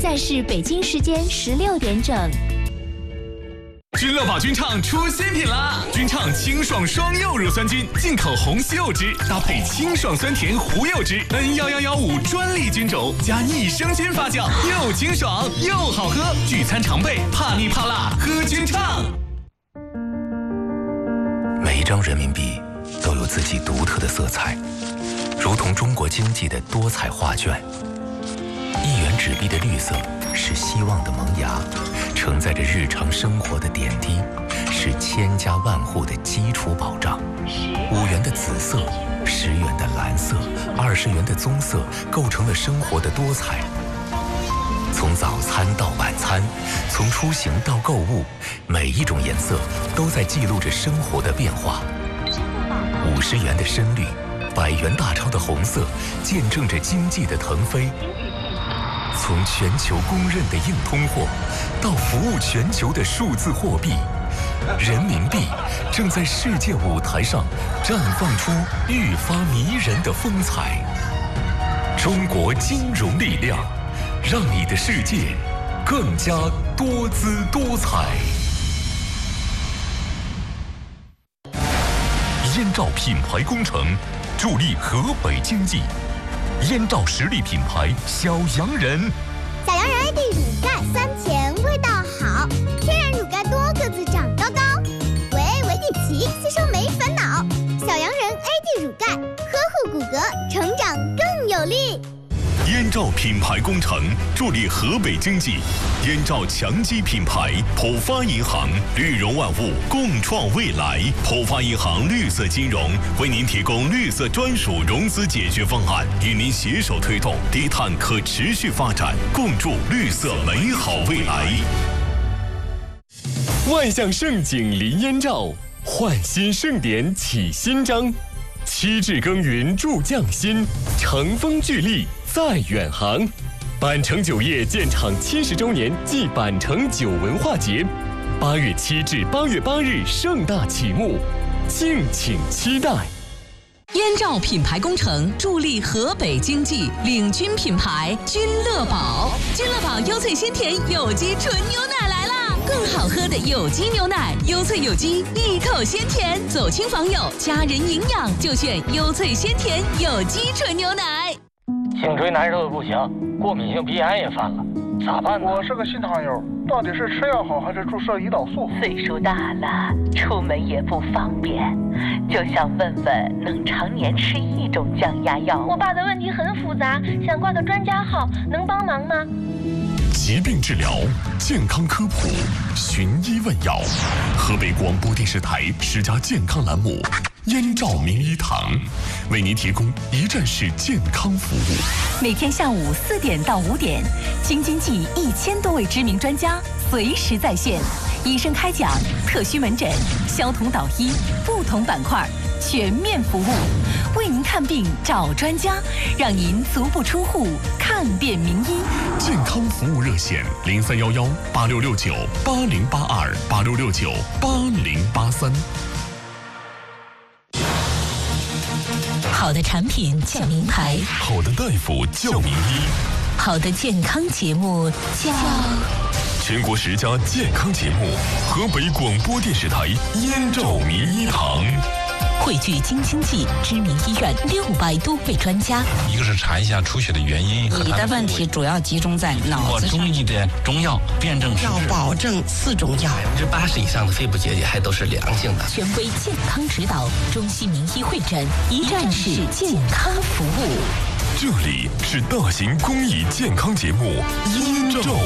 在是北京时间16点整。 君乐宝君畅出新品啦！君畅清爽双柚乳酸菌，进口红西柚汁，搭配清爽酸甜胡柚汁 ，N1115专利菌种，加益生菌发酵，又清爽又好喝。聚餐常备，怕腻怕辣，喝君畅。 每一张人民币都有自己独特的色彩，如同中国经济的多彩画卷。1元纸币的绿色是希望的萌芽，承载着日常生活的点滴，是千家万户的基础保障。5元的紫色，10元的蓝色，20元的棕色，构成了生活的多彩。从早餐到晚餐，从出行到购物，每一种颜色都在记录着生活的变化。50元的深绿，100元大钞的红色，见证着经济的腾飞。从全球公认的硬通货，到服务全球的数字货币，人民币正在世界舞台上绽放出愈发迷人的风采。中国金融力量，让你的世界更加多姿多彩。燕赵品牌工程助力河北经济。燕赵实力品牌小洋人， 小洋人 AD 乳钙酸甜味道好，天然乳钙多个子长高高，维底奇吸收没烦恼。小洋人 AD 乳钙呵护骨骼，成长更有力。 燕赵品牌工程助力河北经济，燕赵强基品牌，浦发银行绿融万物，共创未来。浦发银行绿色金融为您提供绿色专属融资解决方案，与您携手推动低碳可持续发展，共筑绿色美好未来。 万象盛景临燕赵，焕新盛典启新章。7至耕耘助匠心，乘风聚力在远航。板城酒业建厂70周年暨板城酒文化节，8月7至8月8日盛大启幕，敬请期待。 燕赵品牌工程助力河北经济，领军品牌君乐宝。君乐宝优萃鲜甜有机纯牛奶来啦！更好喝的有机牛奶，优萃有机，一口鲜甜，走亲访友，家人营养就选优萃鲜甜有机纯牛奶。 颈椎难受的不行，过敏性鼻炎也犯了，咋办呢？ 我是个新糖友，到底是吃药好还是注射胰岛素？ 岁数大了，出门也不方便，就想问问能常年吃一种降压药。 我爸的问题很复杂，想挂个专家号，能帮忙吗？ 疾病治疗，健康科普，寻医问药。河北广播电视台10家健康栏目，燕赵名医堂为您提供一站式健康服务。 每天下午4点到5点，京津冀1000多位知名专家随时在线，医生开讲，特需门诊，消同导医，不同板块全面服务，为您看病找专家，让您足不出户看遍名医。 健康服务热线03118669808286698083。 好的产品叫名牌， 好的大夫叫名医， 好的健康节目叫全国10家健康节目，河北广播电视台燕赵名医堂。 汇聚京津冀知名医院600多位专家， 一个是查一下出血的原因， 你的问题主要集中在脑子上。 中医的中药辨证施治， 要保证4种药 ，80%以上的肺部结节还都是良性的。 权威健康指导，中西名医会诊，一站式健康服务。 这里是大型公益健康节目燕赵